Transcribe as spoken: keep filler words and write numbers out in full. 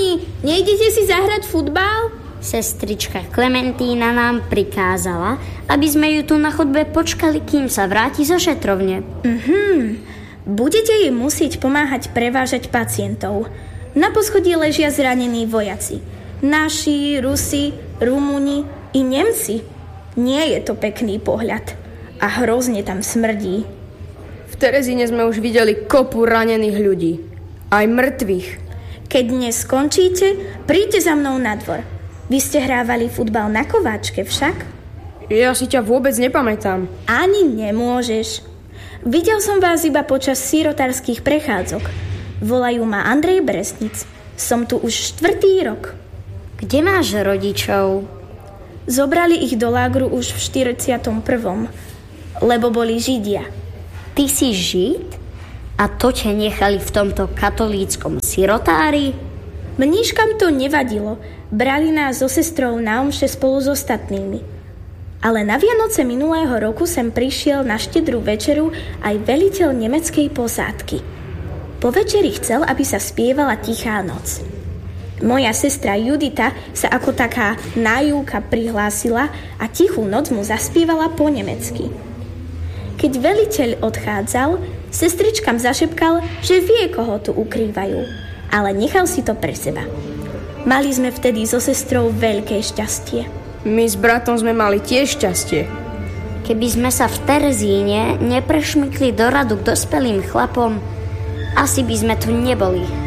Chalani, nejdete si zahrať futbal? Sestrička Klementína nám prikázala, aby sme ju tu na chodbe počkali, kým sa vráti zo šetrovne. Mhm. Budete jej musieť pomáhať prevážať pacientov. Na poschodí ležia zranení vojaci. Naši, Rusi, Rumúni i Nemci. Nie je to pekný pohľad. A hrozne tam smrdí. V Terezíne sme už videli kopu ranených ľudí. Aj mŕtvych. Keď dnes skončíte, príďte za mnou na dvor. Vy ste hrávali futbal na kováčke však? Ja si ťa vôbec nepamätám. Ani nemôžeš. Videl som vás iba počas sirotárskych prechádzok. Volajú ma Andrej Bresnic. Som tu už štvrtý rok. Kde máš rodičov? Zobrali ich do lágru už v štyridsiatom prvom. Lebo boli Židia. Ty si Žid? A to ťa nechali v tomto katolíckom sirotári? Mníškam to nevadilo. Brali nás so sestrou na omše spolu s ostatnými. Ale na Vianoce minulého roku sem prišiel na štedrú večeru aj veliteľ nemeckej posádky. Po večeri chcel, aby sa spievala Tichá noc. Moja sestra Judita sa ako taká nájúka prihlásila a Tichú noc mu zaspievala po nemecky. Keď veliteľ odchádzal, sestričkam zašepkal, že vie, koho tu ukrývajú, ale nechal si to pre seba. Mali sme vtedy so sestrou veľké šťastie. My s bratom sme mali tiež šťastie. Keby sme sa v Terezíne neprešmykli do radu k dospelým chlapom, asi by sme tu neboli.